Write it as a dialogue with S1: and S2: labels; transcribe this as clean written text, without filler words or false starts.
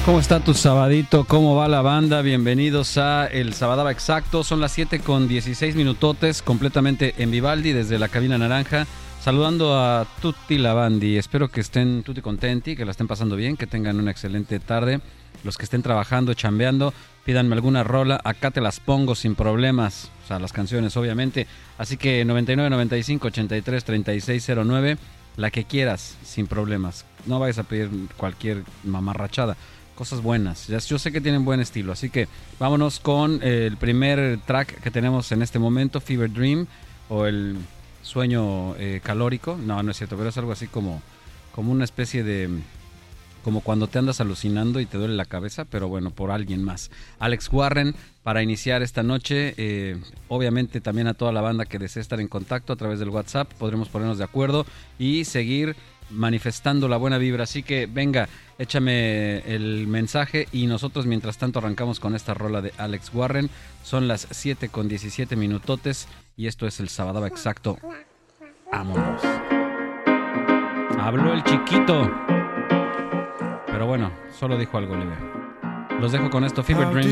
S1: ¿Cómo está tu sabadito? ¿Cómo va la banda? Bienvenidos a El Sabadaba Exacto. Son las 7:16 minutotes, completamente en Vivaldi, desde la cabina naranja. Saludando a tutti la bandi. Espero que estén tutti contenti, que la estén pasando bien, que tengan una excelente tarde. Los que estén trabajando, chambeando, pídanme alguna rola. Acá te las pongo sin problemas. O sea, las canciones, obviamente. Así que 99 95 83 36 09. La que quieras, sin problemas. No vayas a pedir cualquier mamarrachada. Cosas buenas. Yo sé que tienen buen estilo, así que vámonos con el primer track que tenemos en este momento, Fever Dream, o el sueño calórico. No es cierto, pero es algo así como una especie de... como cuando te andas alucinando y te duele la cabeza, pero bueno, por alguien más. Alex Warren, para iniciar esta noche, obviamente también a toda la banda que desee estar en contacto a través del WhatsApp, podremos ponernos de acuerdo y seguir manifestando la buena vibra. Así que venga, échame el mensaje y nosotros mientras tanto arrancamos con esta rola de Alex Warren. Son las 7:17 minutotes y esto es el Sabadaba Exacto. Vámonos. Habló el chiquito, pero bueno, solo dijo algo leve. Los dejo con esto, Fever Dream.